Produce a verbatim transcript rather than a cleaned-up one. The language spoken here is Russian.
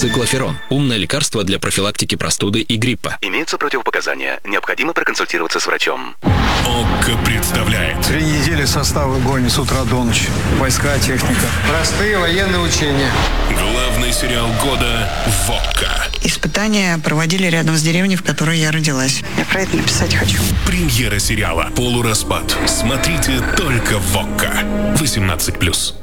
Циклоферон. Умное лекарство для профилактики простуды и гриппа. Имеются противопоказания. Необходимо проконсультироваться с врачом. ОККО представляет. Три недели составы гонит с утра до ночи. Войска, техника. Простые военные учения. Главный сериал года в ОККО. Испытания проводили рядом с деревней, в которой я родилась. Я про это написать хочу. Премьера сериала «Полураспад». Смотрите только в ОККО. восемнадцать плюс.